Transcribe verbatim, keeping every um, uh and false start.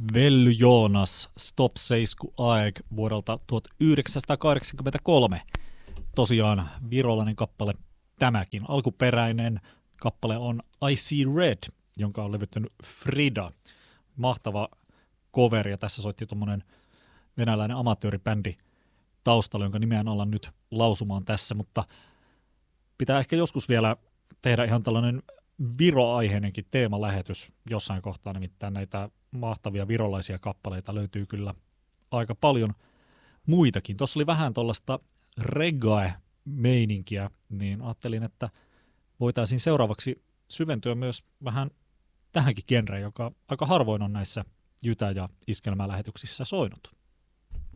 Velly Joonas, Stop Seisku Aeg vuodelta tuhatyhdeksänsataakahdeksankymmentäkolme. Tosiaan virolainen kappale tämäkin. Alkuperäinen kappale on I See Red, jonka on levyttänyt Frida. Mahtava cover, ja tässä soitti tuommoinen venäläinen amatööribändi taustalla, jonka nimeä ollaan nyt lausumaan tässä, mutta pitää ehkä joskus vielä tehdä ihan tällainen Viro-aiheinenkin teemalähetys jossain kohtaa, nimittäin näitä mahtavia virolaisia kappaleita löytyy kyllä aika paljon muitakin. Tuossa oli vähän tuollaista reggae-meininkiä, niin ajattelin, että voitaisiin seuraavaksi syventyä myös vähän tähänkin genreen, joka aika harvoin on näissä jytä- ja iskelmälähetyksissä soinut.